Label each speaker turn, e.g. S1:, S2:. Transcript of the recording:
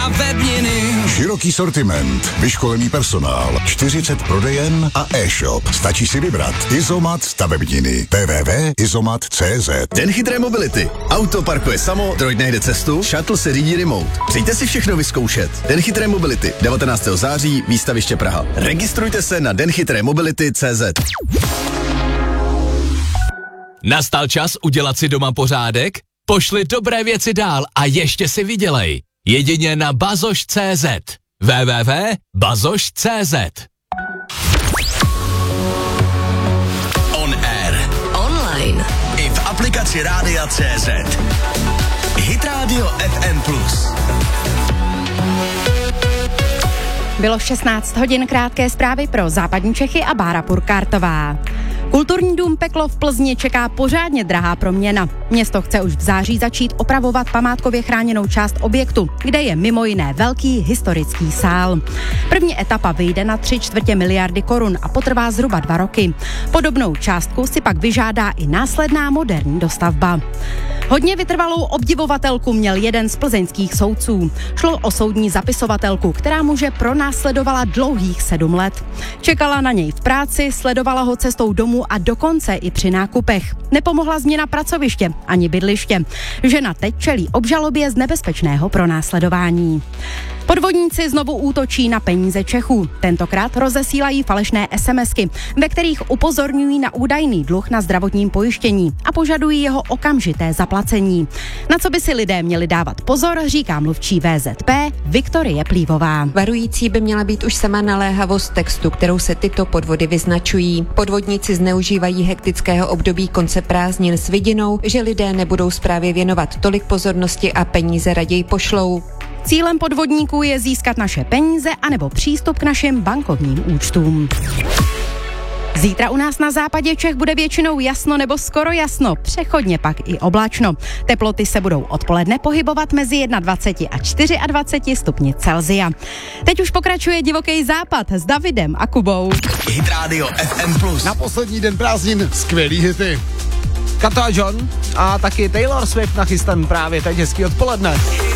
S1: stavebniny.
S2: Široký sortiment, vyškolený personál, 40 prodejen a e-shop. Stačí si vybrat. Izomat stavebniny. www.izomat.cz.
S3: Den chytré mobility. Auto parkuje samo, droid najde cestu, shuttle se řídí remote. Přijďte si všechno vyzkoušet. Den chytré mobility. 19. září, výstaviště Praha. Registrujte se na denchytrémobility.cz.
S1: Nastal čas udělat si doma pořádek? Pošli dobré věci dál a ještě si vydělej. Jedině na bazoš.cz. www.bazoš.cz.
S3: On air.
S4: Online.
S3: I v aplikaci Rádia CZ. Hit Radio FM+.
S5: Bylo 16 hodin, krátké zprávy pro západní Čechy a Bára Purkártová. Kulturní dům Peklo v Plzni čeká pořádně drahá proměna. Město chce už v září začít opravovat památkově chráněnou část objektu, kde je mimo jiné velký historický sál. První etapa vyjde na 3/4 miliardy korun a potrvá zhruba 2 roky. Podobnou částku si pak vyžádá i následná moderní dostavba. Hodně vytrvalou obdivovatelku měl jeden z plzeňských soudců. Šlo o soudní zapisovatelku, která muže pronásledovala dlouhých 7 let. Čekala na něj v práci, sledovala ho cestou domů a dokonce i při nákupech. Nepomohla změna pracoviště ani bydliště. Žena teď čelí obžalobě z nebezpečného pronásledování. Podvodníci znovu útočí na peníze Čechů. Tentokrát rozesílají falešné SMSky, ve kterých upozorňují na údajný dluh na zdravotním pojištění a požadují jeho okamžité zaplacení. Na co by si lidé měli dávat pozor, říká mluvčí VZP Viktorie Plívová.
S6: Varující by měla být už sama naléhavost textu, kterou se tyto podvody vyznačují. Podvodníci zneužívají hektického období konce prázdnin s vidinou, že lidé nebudou správě věnovat tolik pozornosti a peníze raději pošlou.
S5: Cílem podvodníků je získat naše peníze anebo přístup k našim bankovním účtům. Zítra u nás na západě Čech bude většinou jasno nebo skoro jasno, přechodně pak i oblačno. Teploty se budou odpoledne pohybovat mezi 21 a 24 stupni Celsia. Teď už pokračuje Divoký západ s Davidem a Kubou.
S3: Hit Radio FM+.
S7: Na poslední den prázdnin skvělý hity. Kato a John a taky Taylor Swift nachystaný právě teď, hezký odpoledne.